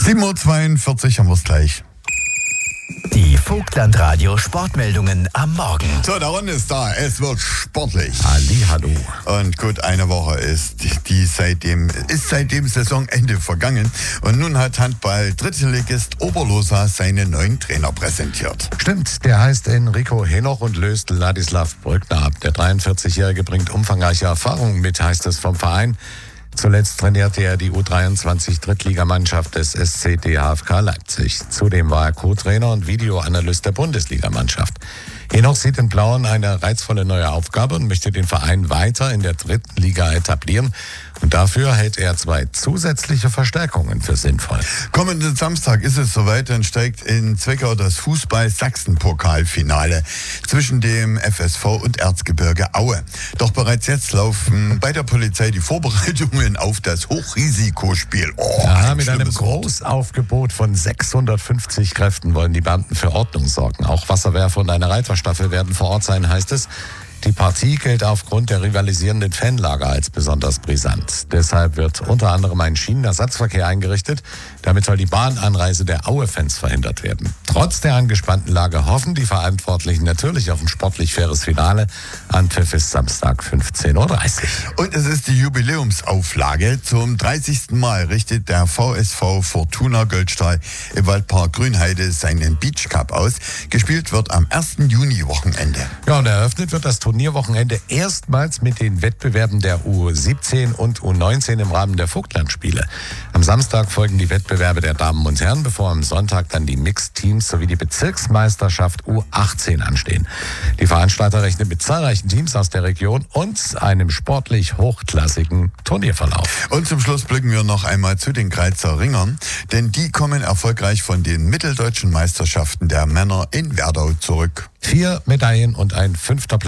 7:42 Uhr haben wir es gleich. Die Vogtland-Radio Sportmeldungen am Morgen. So, der Ron ist da. Es wird sportlich. Hallihallo. Und gut, eine Woche ist seitdem Saisonende vergangen. Und nun hat Handball-Drittligist Oberlosa seinen neuen Trainer präsentiert. Stimmt, der heißt Enrico Henoch und löst Ladislav Brückner ab. Der 43-Jährige bringt umfangreiche Erfahrungen mit, heißt es vom Verein. Zuletzt trainierte er die U23-Drittligamannschaft des SC DHFK Leipzig. Zudem war er Co-Trainer und Videoanalyst der Bundesligamannschaft. Henoch sieht in Blauen eine reizvolle neue Aufgabe und möchte den Verein weiter in der dritten Liga etablieren. Und dafür hält er 2 zusätzliche Verstärkungen für sinnvoll. Kommenden Samstag ist es soweit, dann steigt in Zwickau das Fußball-Sachsen-Pokalfinale zwischen dem FSV und Erzgebirge Aue. Doch bereits jetzt laufen bei der Polizei die Vorbereitungen auf das Hochrisikospiel. Mit einem Großaufgebot von 650 Kräften wollen die Beamten für Ordnung sorgen. Auch Wasserwerfer und eine Reiterstaffel werden vor Ort sein, heißt es. Die Partie gilt aufgrund der rivalisierenden Fanlager als besonders brisant. Deshalb wird unter anderem ein Schienenersatzverkehr eingerichtet. Damit soll die Bahnanreise der Aue-Fans verhindert werden. Trotz der angespannten Lage hoffen die Verantwortlichen natürlich auf ein sportlich faires Finale. Anpfiff ist Samstag 15:30 Uhr. Und es ist die Jubiläumsauflage. Zum 30. Mal richtet der VSV Fortuna Goldstahl im Waldpark Grünheide seinen Beach Cup aus. Gespielt wird am 1. Juni-Wochenende. Ja, und eröffnet wird das Turnierwochenende erstmals mit den Wettbewerben der U17 und U19 im Rahmen der Vogtlandspiele. Am Samstag folgen die Wettbewerbe der Damen und Herren, bevor am Sonntag dann die Mixed-Teams sowie die Bezirksmeisterschaft U18 anstehen. Die Veranstalter rechnen mit zahlreichen Teams aus der Region und einem sportlich hochklassigen Turnierverlauf. Und zum Schluss blicken wir noch einmal zu den Grazer Ringern, denn die kommen erfolgreich von den mitteldeutschen Meisterschaften der Männer in Werdau zurück. 4 Medaillen und ein 5. Platz